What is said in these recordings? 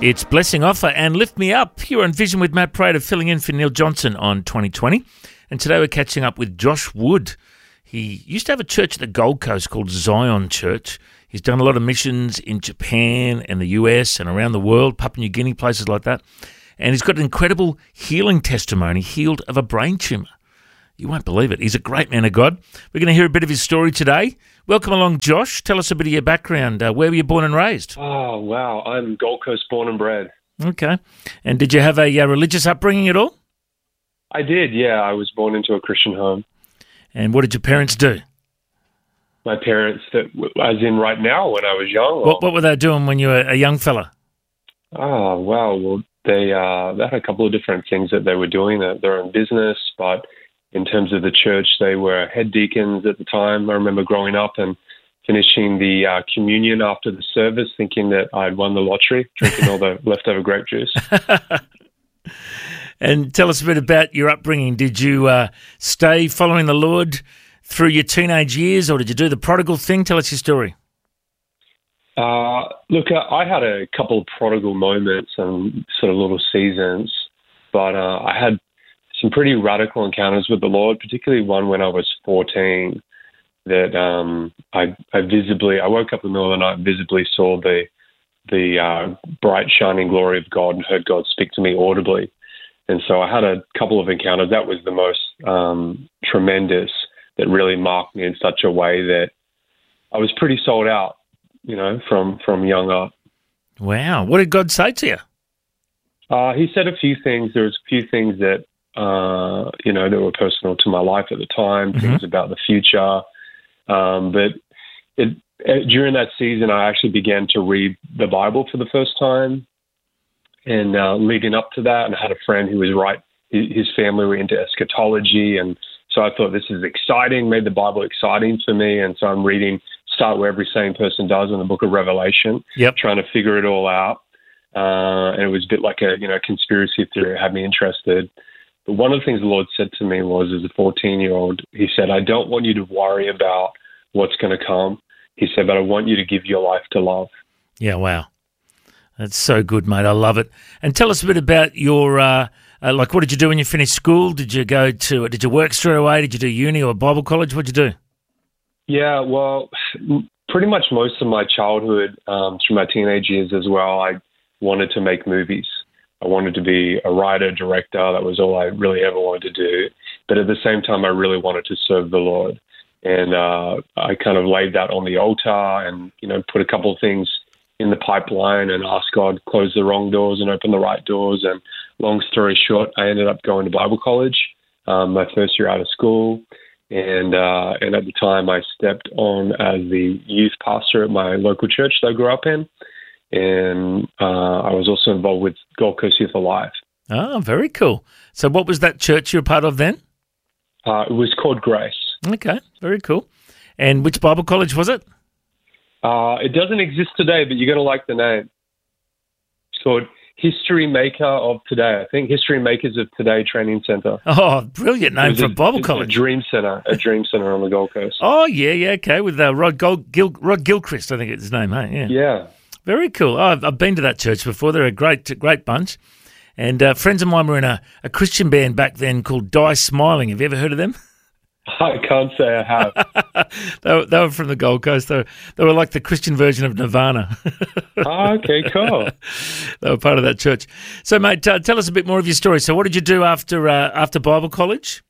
It's Blessing Offer and Lift Me Up. You're on Vision with Matt Prater, filling in for Neil Johnson on 2020. And today we're catching up with Josh Wood. He used to have a church at the Gold Coast called Zion Church. He's done a lot of missions in Japan and the US and around the world, Papua New Guinea, places like that. And he's got an incredible healing testimony, healed of a brain tumour. You won't believe it. He's a great man of God. We're going to hear a bit of his story today. Welcome along, Josh. Tell us a bit of your background. Where were you born and raised? Oh, wow. I'm Gold Coast born and bred. Okay. And did you have a religious upbringing at all? I did, yeah. I was born into a Christian home. And what did your parents do? My parents, as in right now, when I was young? What were they doing when you were a young fella? Oh, wow. Well, they had a couple of different things that they were doing. Their own business, but in terms of the church, they were head deacons at the time. I remember growing up and finishing the communion after the service, thinking that I'd won the lottery, drinking all the leftover grape juice. And tell us a bit about your upbringing. Did you stay following the Lord through your teenage years, or did you do the prodigal thing? Tell us your story. Look, I had a couple of prodigal moments and sort of little seasons, but I had some pretty radical encounters with the Lord, particularly one when I was 14, that I woke up in the middle of the night and visibly saw the bright, shining glory of God and heard God speak to me audibly. And so I had a couple of encounters. That was the most tremendous, that really marked me in such a way that I was pretty sold out, from young up. Wow. What did God say to you? He said a few things. There was a few things that, that were personal to my life at the time, things about the future. But during that season, I actually began to read the Bible for the first time. And leading up to that, and I had a friend who was his family were into eschatology. And so I thought, this is exciting, made the Bible exciting for me. And so I'm start where every sane person does in the book of Revelation, trying to figure it all out. And it was a bit like a conspiracy theory. It had me interested. But one of the things the Lord said to me was, as a 14-year-old, he said, I don't want you to worry about what's going to come. He said, but I want you to give your life to love. Yeah, wow. That's so good, mate. I love it. And tell us a bit about your, what did you do when you finished school? Did you work straight away? Did you do uni or Bible college? What did you do? Yeah, well, pretty much most of my childhood, through my teenage years as well, I wanted to make movies. I wanted to be a writer, director. That was all I really ever wanted to do. But at the same time, I really wanted to serve the Lord. And I kind of laid that on the altar and, put a couple of things in the pipeline and asked God to close the wrong doors and open the right doors. And long story short, I ended up going to Bible college, my first year out of school. And at the time, I stepped on as the youth pastor at my local church that I grew up in. And I was also involved with Gold Coast Youth Alive. Oh, very cool. So what was that church you were part of then? It was called Grace. Okay, very cool. And which Bible college was it? It doesn't exist today, but you're going to like the name. It's called History Maker of Today. I think History Makers of Today Training Center. Oh, brilliant name for a Bible college. A dream center on the Gold Coast. Oh, yeah, okay, with Rod Gilchrist, I think it's his name, hey? Yeah. Yeah. Very cool. Oh, I've been to that church before. They're a great bunch. And friends of mine were in a Christian band back then called Die Smiling. Have you ever heard of them? I can't say I have. They were from the Gold Coast. They were like the Christian version of Nirvana. Oh, okay, cool. They were part of that church. So, mate, tell us a bit more of your story. So what did you do after Bible college?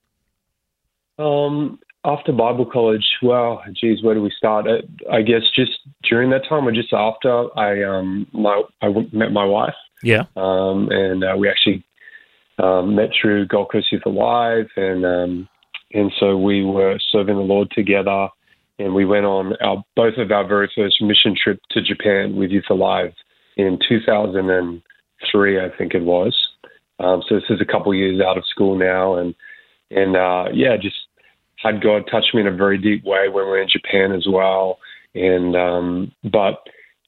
After Bible college, well, geez, where do we start? I guess just during that time or just after, I met my wife. Yeah. And we actually met through Gold Coast Youth Alive, and so we were serving the Lord together, and we went on both of our very first mission trip to Japan with Youth Alive in 2003, I think it was. So this is a couple of years out of school now, and just had God touch me in a very deep way when we were in Japan as well. And but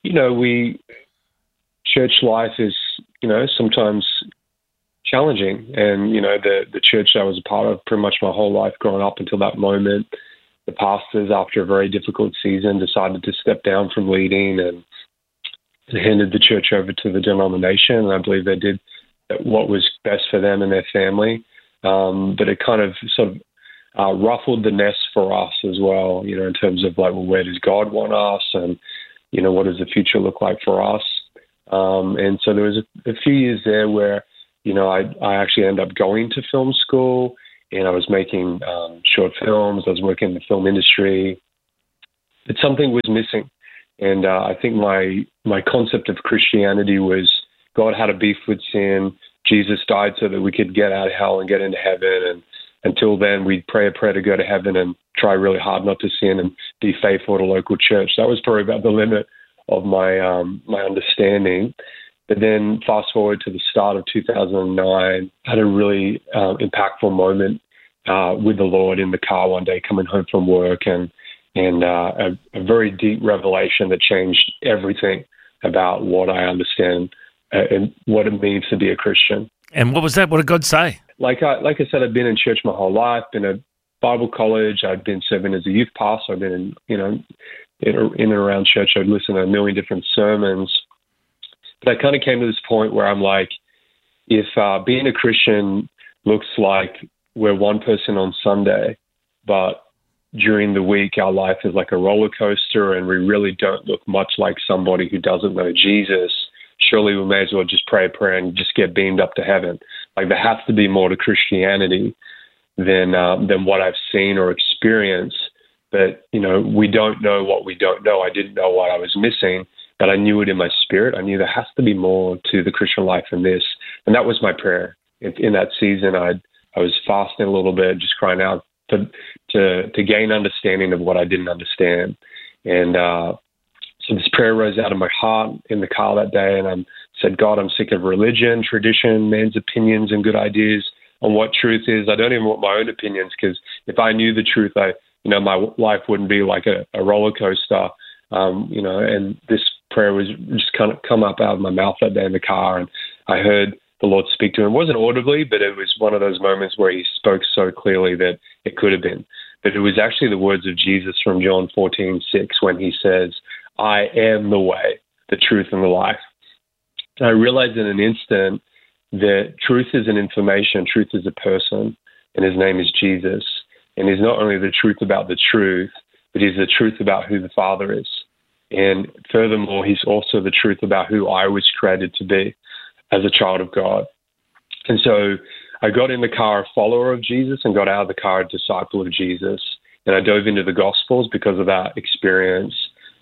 church life is sometimes challenging, and the church I was a part of pretty much my whole life growing up until that moment, the pastors, after a very difficult season, decided to step down from leading, and and handed the church over to the denomination. And I believe they did what was best for them and their family. But it kind of sort of ruffled the nest for us as well, in terms of like, well, where does God want us? And, what does the future look like for us? And so there was a few years there where, I actually ended up going to film school, and I was making short films. I was working in the film industry, but something was missing. And I think my concept of Christianity was God had a beef with sin. Jesus died so that we could get out of hell and get into heaven. And until then, we'd pray a prayer to go to heaven and try really hard not to sin and be faithful to local church. That was probably about the limit of my understanding. But then fast forward to the start of 2009, I had a really impactful moment with the Lord in the car one day coming home from work, and a very deep revelation that changed everything about what I understand and what it means to be a Christian. And what was that? What did God say? Like I said, I've been in church my whole life, been at Bible college. I'd been serving as a youth pastor. I've been in and around church. I'd listen to a million different sermons. But I kind of came to this point where I'm like, if being a Christian looks like we're one person on Sunday, but during the week our life is like a roller coaster and we really don't look much like somebody who doesn't know Jesus, surely we may as well just pray a prayer and just get beamed up to heaven. Like, there has to be more to Christianity than what I've seen or experienced. But, we don't know what we don't know. I didn't know what I was missing, but I knew it in my spirit. I knew there has to be more to the Christian life than this. And that was my prayer. In that season, I was fasting a little bit, just crying out to gain understanding of what I didn't understand. And so this prayer rose out of my heart in the car that day, and I said, God, I'm sick of religion, tradition, man's opinions and good ideas on what truth is. I don't even want my own opinions, because if I knew the truth, my life wouldn't be like a roller coaster. And this prayer was just kind of come up out of my mouth that day in the car, and I heard the Lord speak to him. It wasn't audibly, but it was one of those moments where he spoke so clearly that it could have been. But it was actually the words of Jesus from John 14:6, when he says, I am the way, the truth, and the life. And I realized in an instant that truth is an information, truth is a person, and his name is Jesus. And he's not only the truth about the truth, but he's the truth about who the Father is. And furthermore, he's also the truth about who I was created to be as a child of God. And so I got in the car a follower of Jesus and got out of the car a disciple of Jesus. And I dove into the Gospels because of that experience.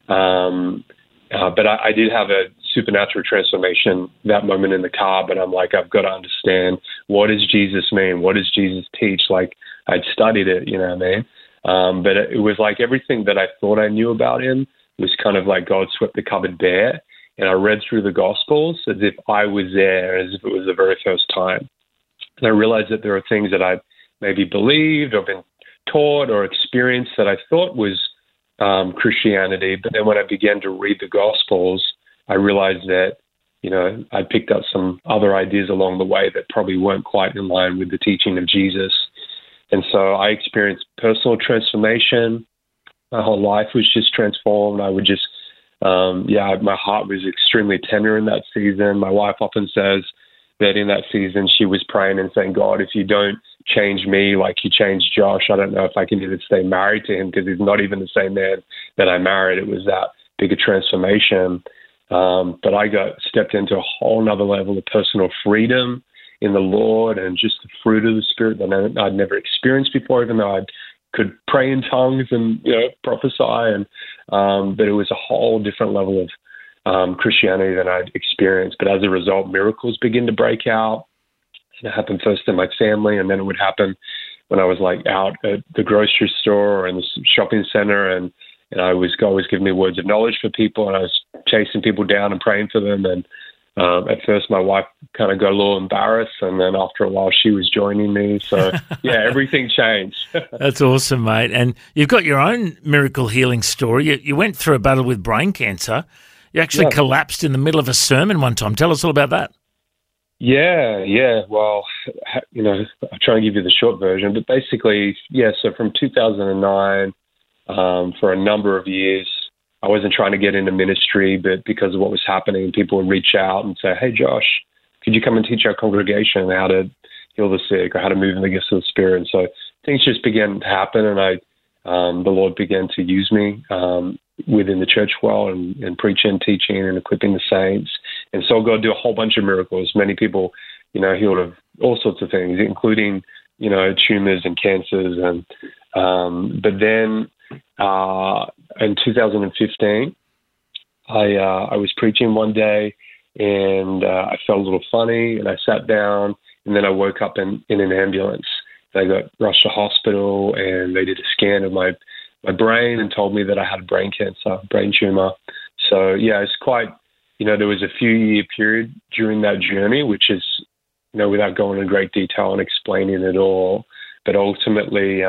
But I did have a supernatural transformation that moment in the car. But I'm like, I've got to understand, what does Jesus mean? What does Jesus teach? Like, I'd studied it, you know what I mean? But it was like everything that I thought I knew about him was kind of like God swept the cupboard bare. And I read through the Gospels as if I was there, as if it was the very first time. And I realized that there are things that I'd maybe believed or been taught or experienced that I thought was Christianity. But then when I began to read the Gospels, I realized that, I'd picked up some other ideas along the way that probably weren't quite in line with the teaching of Jesus. And so I experienced personal transformation. My whole life was just transformed. I would just, my heart was extremely tender in that season. My wife often says that in that season she was praying and saying, God, if you don't change me like you changed Josh, I don't know if I can even stay married to him, because he's not even the same man that I married. It was that big a transformation. But I stepped into a whole nother level of personal freedom in the Lord, and just the fruit of the Spirit that I'd never experienced before, even though I could pray in tongues and prophesy, and but it was a whole different level of Christianity than I'd experienced. But as a result, miracles begin to break out. And it happened first in my family, and then it would happen when I was like out at the grocery store or in the shopping center, and God was giving me words of knowledge for people, and I was chasing people down and praying for them. And at first, my wife kind of got a little embarrassed, and then after a while, she was joining me. So, everything changed. That's awesome, mate. And you've got your own miracle healing story. You went through a battle with brain cancer. You actually collapsed in the middle of a sermon one time. Tell us all about that. Yeah. Well, I'll try and give you the short version. But basically, so from 2009, for a number of years, I wasn't trying to get into ministry, but because of what was happening, people would reach out and say, "Hey, Josh, could you come and teach our congregation how to heal the sick or how to move in the gifts of the Spirit?" And so things just began to happen, and the Lord began to use me within the church world and preaching, teaching, and equipping the saints. And so God do a whole bunch of miracles. Many people, healed of all sorts of things, including, tumors and cancers. And but then in 2015, I was preaching one day, and I felt a little funny, and I sat down, and then I woke up in an ambulance. I got rushed to hospital, and they did a scan of my brain and told me that I had brain cancer, brain tumor. So yeah, it's quite, there was a few year period during that journey, which is, without going into great detail and explaining it all, but ultimately,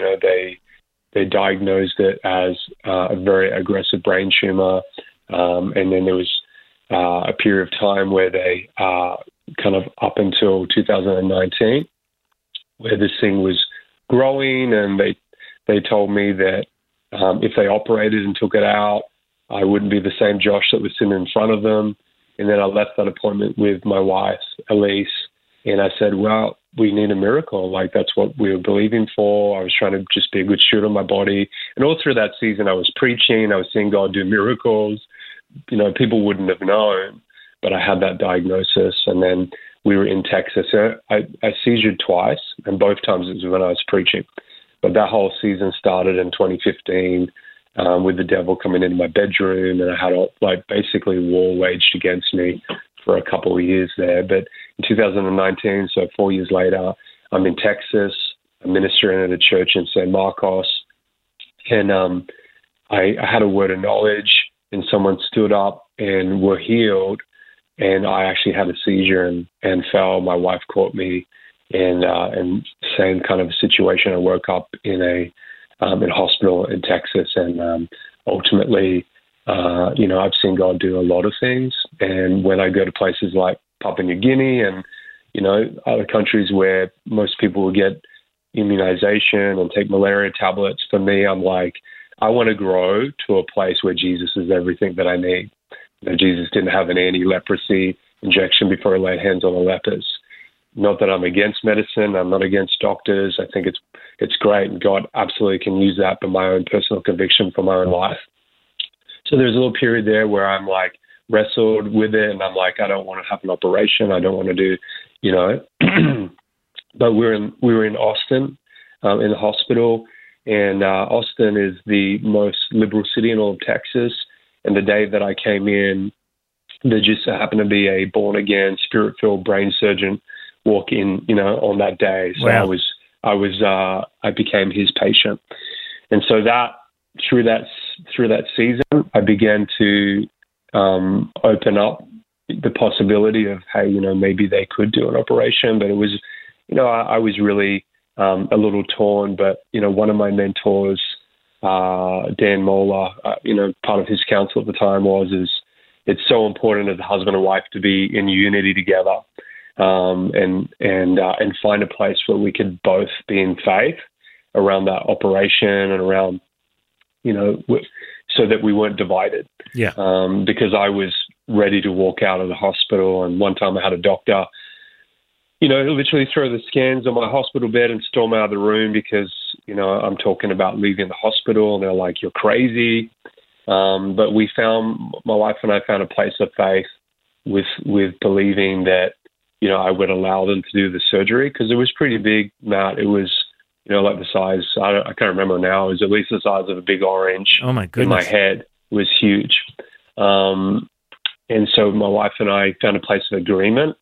they diagnosed it as a very aggressive brain tumor. And then there was a period of time where they kind of up until 2019, where this thing was growing, and they told me that if they operated and took it out, I wouldn't be the same Josh that was sitting in front of them. And then I left that appointment with my wife, Elise, and I said, well, we need a miracle. Like, that's what we were believing for. I was trying to just be a good steward on my body. And all through that season, I was preaching. I was seeing God do miracles. People wouldn't have known, but I had that diagnosis. And then we were in Texas. I seizured twice, and both times it was when I was preaching. But that whole season started in 2015 with the devil coming into my bedroom, and I had basically war waged against me for a couple of years there. But in 2019, so 4 years later, I'm in Texas. I'm ministering at a church in San Marcos, and I had a word of knowledge, and someone stood up and were healed, and I actually had a seizure and fell. My wife caught me, and same kind of situation. I woke up in a hospital in Texas, and ultimately, I've seen God do a lot of things. And when I go to places like Papua New Guinea and other countries where most people will get immunization and take malaria tablets, for me, I'm like, I want to grow to a place where Jesus is everything that I need. Jesus didn't have an anti-leprosy injection before he laid hands on the lepers. Not that I'm against medicine. I'm not against doctors. I think it's great, and God absolutely can use that for my own personal conviction for my own life. So there's a little period there where I'm like wrestled with it, and I'm like, I don't want to have an operation. I don't want to do, But we were in Austin, in the hospital, and Austin is the most liberal city in all of Texas. And the day that I came in, there just happened to be a born-again, spirit-filled brain surgeon walk in, on that day. So wow. I became his patient. And so through that season, I began to open up the possibility of, hey, maybe they could do an operation. But it was, I was really a little torn. But, one of my mentors, Dan Moeller, part of his counsel at the time is it's so important as a husband and wife to be in unity together, and find a place where we could both be in faith around that operation and around, so that we weren't divided. Yeah. Because I was ready to walk out of the hospital, and one time I had a doctor, literally throw the scans on my hospital bed and storm out of the room because, I'm talking about leaving the hospital, and they're like, you're crazy. But my wife and I found a place of faith with believing that, I would allow them to do the surgery, because it was pretty big, Matt. It was, like the size, I can't remember now, it was at least the size of a big orange. Oh my goodness. In my head. It was huge. And so my wife and I found a place of agreement,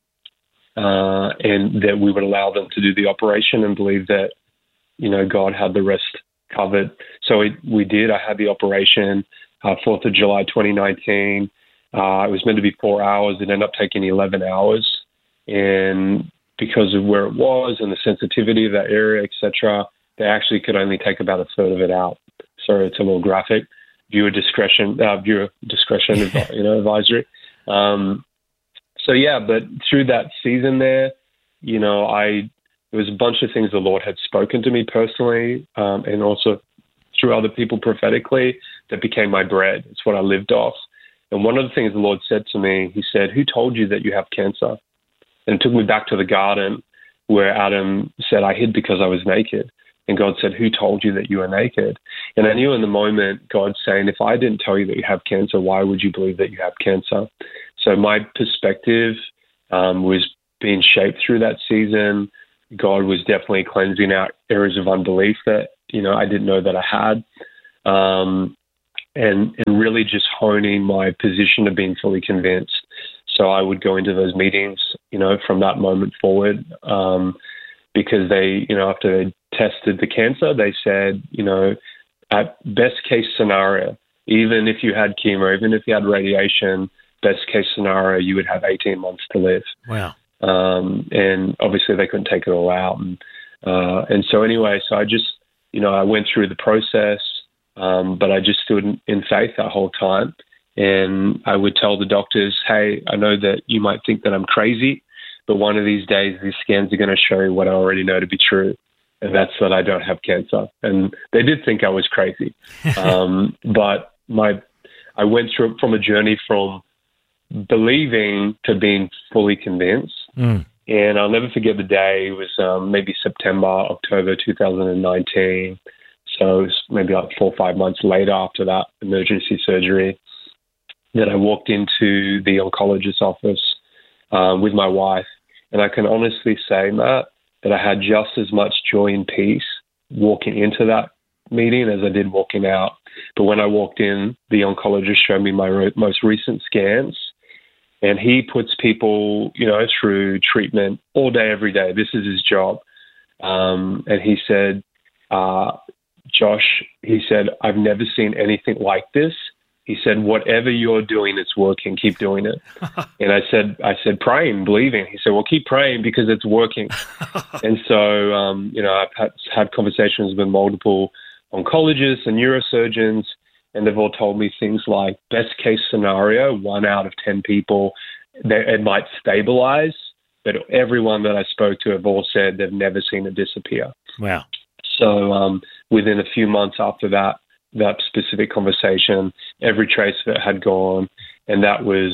and that we would allow them to do the operation and believe that, God had the rest covered. So we did. I had the operation 4th of July 2019. It was meant to be 4 hours. It ended up taking 11 hours. And because of where it was and the sensitivity of that area, etc., they actually could only take about a third of it out. Sorry, it's a little graphic. Viewer discretion, advisory. So yeah, but through that season there, there was a bunch of things the Lord had spoken to me personally, and also through other people prophetically, that became my bread. It's what I lived off. And one of the things the Lord said to me, he said, "Who told you that you have cancer?" And it took me back to the garden where Adam said, "I hid because I was naked." And God said, "Who told you that you are naked?" And I knew in the moment, God saying, if I didn't tell you that you have cancer, why would you believe that you have cancer? So my perspective was being shaped through that season. God was definitely cleansing out areas of unbelief that, I didn't know that I had. And really just honing my position of being fully convinced. So I would go into those meetings, from that moment forward, because they, after they tested the cancer, they said, at best case scenario, even if you had chemo, even if you had radiation, best case scenario, you would have 18 months to live. Wow. And obviously they couldn't take it all out. And so anyway, so I just, I went through the process, but I just stood in faith that whole time. And I would tell the doctors, hey, I know that you might think that I'm crazy, but one of these days, these scans are going to show you what I already know to be true. And that's that I don't have cancer. And they did think I was crazy. But I went through from a journey from believing to being fully convinced. And I'll never forget the day. It was maybe October 2019. So it was maybe like 4 or 5 months later after that emergency surgery that I walked into the oncologist's office with my wife. And I can honestly say, Matt, that I had just as much joy and peace walking into that meeting as I did walking out. But when I walked in, the oncologist showed me my most recent scans, and he puts people, through treatment all day, every day. This is his job. And he said, Josh, he said, I've never seen anything like this. He said, whatever you're doing, it's working. Keep doing it. And I said, praying, believing. He said, well, keep praying because it's working. And so, I've had conversations with multiple oncologists and neurosurgeons, and they've all told me things like best case scenario, 1 out of 10 people, it might stabilize. But everyone that I spoke to have all said they've never seen it disappear. Wow. So within a few months after that specific conversation, every trace of it had gone. And that was,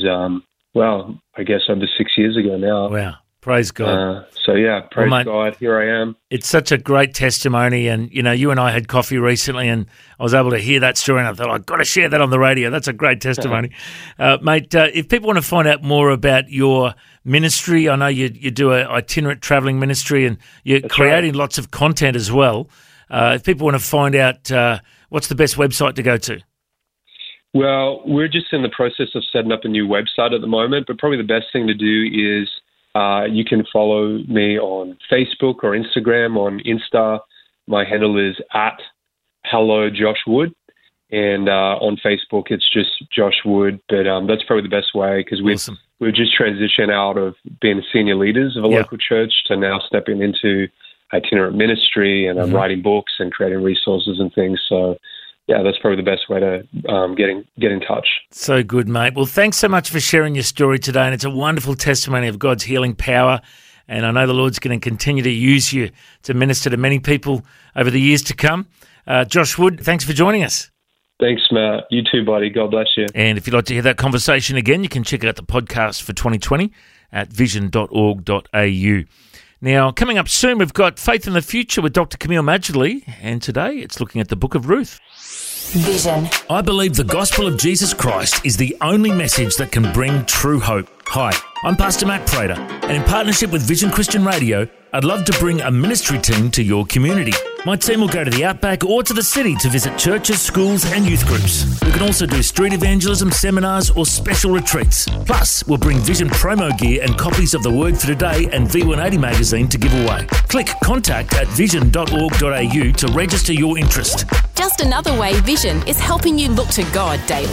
I guess over 6 years ago now. Wow. Praise God. Praise God. Here I am. It's such a great testimony. And, you and I had coffee recently, and I was able to hear that story, and I thought, I've got to share that on the radio. That's a great testimony. Mate, if people want to find out more about your ministry, I know you do an itinerant travelling ministry, and you're creating lots of content as well. If people want to find out, what's the best website to go to? Well, we're just in the process of setting up a new website at the moment, but probably the best thing to do is you can follow me on Facebook or Instagram. On Insta, my handle is @HelloJoshWood, and on Facebook, it's just Josh Wood. But that's probably the best way because we've just transitioned out of being senior leaders of a local church to now stepping into itinerant ministry, and I'm writing books and creating resources and things. So, that's probably the best way to get in touch. So good, mate. Well, thanks so much for sharing your story today, and it's a wonderful testimony of God's healing power, and I know the Lord's going to continue to use you to minister to many people over the years to come. Josh Wood, thanks for joining us. Thanks, Matt. You too, buddy. God bless you. And if you'd like to hear that conversation again, you can check out the podcast for 2020 at vision.org.au. Now, coming up soon, we've got Faith in the Future with Dr. Camille Madgley, and today it's looking at the book of Ruth. Vision. I believe the gospel of Jesus Christ is the only message that can bring true hope. Hi, I'm Pastor Matt Prater, and in partnership with Vision Christian Radio, I'd love to bring a ministry team to your community. My team will go to the outback or to the city to visit churches, schools and youth groups. We can also do street evangelism, seminars or special retreats. Plus, we'll bring Vision promo gear and copies of The Word for Today and V180 magazine to give away. Click contact at vision.org.au to register your interest. Just another way Vision is helping you look to God daily.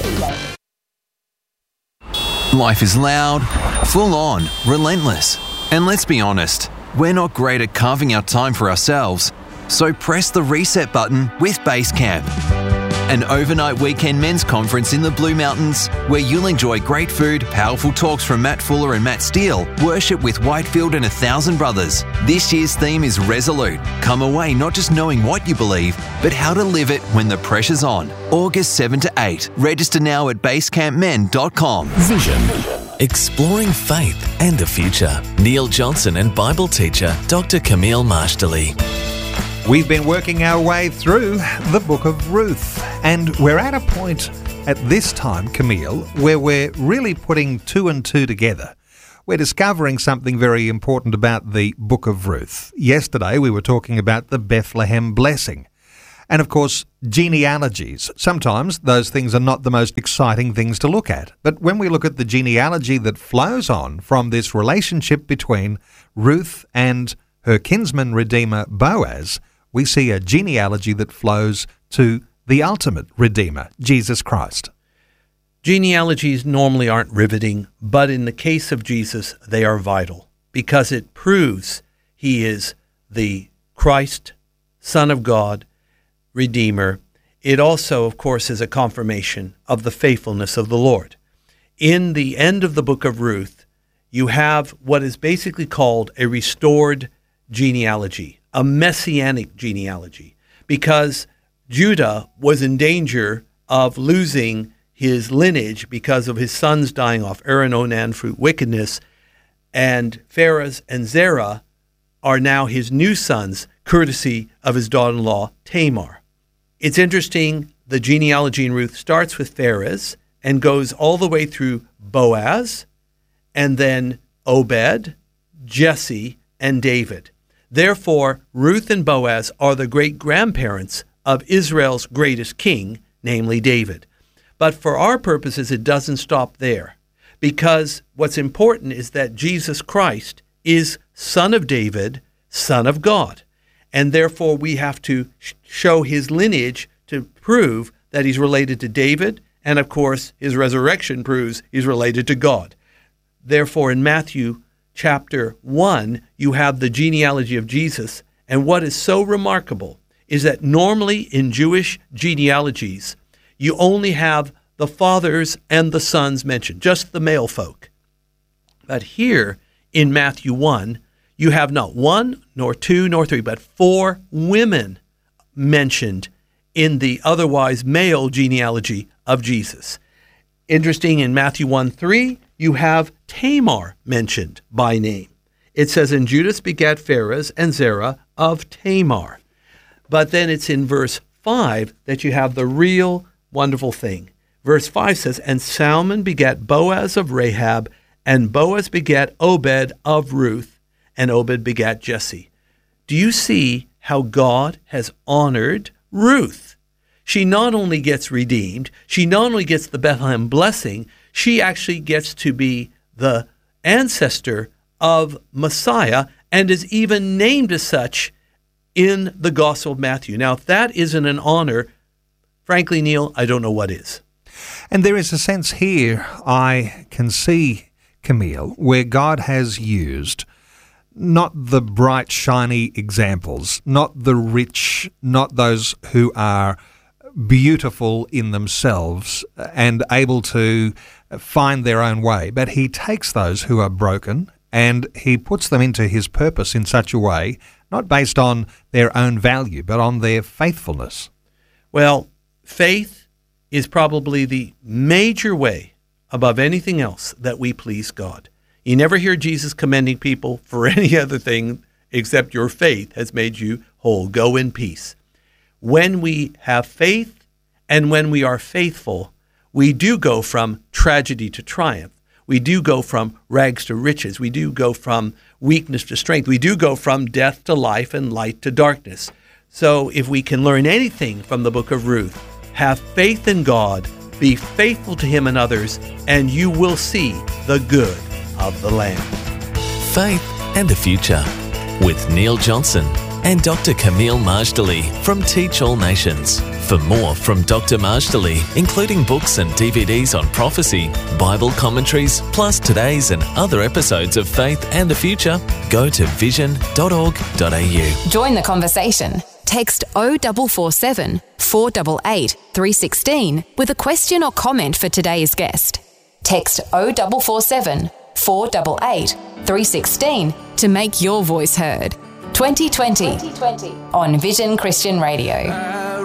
Life is loud, full on, relentless. And let's be honest, we're not great at carving out time for ourselves. So press the reset button with Basecamp. an overnight weekend men's conference in the Blue Mountains where you'll enjoy great food, powerful talks from Matt Fuller and Matt Steele, worship with Whitefield and 1,000 brothers. This year's theme is Resolute. Come away not just knowing what you believe, but how to live it when the pressure's on. August 7 to 8. Register now at basecampmen.com. Vision. Exploring faith and the future. Neil Johnson and Bible teacher Dr. Camille Marshdley. We've been working our way through the book of Ruth, and we're at a point at this time, Camille, where we're really putting two and two together. We're discovering something very important about the book of Ruth. Yesterday we were talking about the Bethlehem blessing. And of course, genealogies. Sometimes those things are not the most exciting things to look at. But when we look at the genealogy that flows on from this relationship between Ruth and her kinsman redeemer Boaz, we see a genealogy that flows to the ultimate redeemer, Jesus Christ. Genealogies normally aren't riveting, but in the case of Jesus, they are vital because it proves he is the Christ, Son of God, Redeemer. It also, of course, is a confirmation of the faithfulness of the Lord. In the end of the book of Ruth, you have what is basically called a restored genealogy, a messianic genealogy, because Judah was in danger of losing his lineage because of his sons dying off, Onan, fruit wickedness, and Pharez and Zerah are now his new sons, courtesy of his daughter-in-law, Tamar. It's interesting, the genealogy in Ruth starts with Pharez and goes all the way through Boaz, and then Obed, Jesse, and David. Therefore, Ruth and Boaz are the great-grandparents of Israel's greatest king, namely David. But for our purposes, it doesn't stop there, because what's important is that Jesus Christ is Son of David, Son of God. And therefore, we have to show his lineage to prove that he's related to David. And of course, his resurrection proves he's related to God. Therefore, in Matthew chapter 1, you have the genealogy of Jesus. And what is so remarkable is that normally in Jewish genealogies, you only have the fathers and the sons mentioned, just the male folk. But here in Matthew 1, you have not one, nor two, nor three, but 4 women mentioned in the otherwise male genealogy of Jesus. Interesting, in Matthew 1:3, you have Tamar mentioned by name. It says, and Judas begat Pharez and Zerah of Tamar. But then it's in verse 5 that you have the real wonderful thing. Verse 5 says, and Salmon begat Boaz of Rahab, and Boaz begat Obed of Ruth, and Obed begat Jesse. Do you see how God has honored Ruth? She not only gets redeemed, she not only gets the Bethlehem blessing, she actually gets to be the ancestor of Messiah and is even named as such in the Gospel of Matthew. Now, if that isn't an honor, frankly, Neil, I don't know what is. And there is a sense here I can see, Camille, where God has used not the bright, shiny examples, not the rich, not those who are beautiful in themselves and able to find their own way, but he takes those who are broken and he puts them into his purpose in such a way, not based on their own value, but on their faithfulness. Well, faith is probably the major way above anything else that we please God. You never hear Jesus commending people for any other thing except your faith has made you whole. Go in peace. When we have faith and when we are faithful, we do go from tragedy to triumph. We do go from rags to riches. We do go from weakness to strength. We do go from death to life and light to darkness. So if we can learn anything from the book of Ruth, have faith in God, be faithful to him and others, and you will see the good of the land. Faith and the Future with Neil Johnson and Dr. Camille Marshdley from Teach All Nations. For more from Dr. Marshdley, including books and DVDs on prophecy, Bible commentaries, plus today's and other episodes of Faith and the Future, go to vision.org.au. Join the conversation. text 0447 488 316 with a question or comment for today's guest. Text 0447 488 316 to make your voice heard. 2020 on Vision Christian Radio.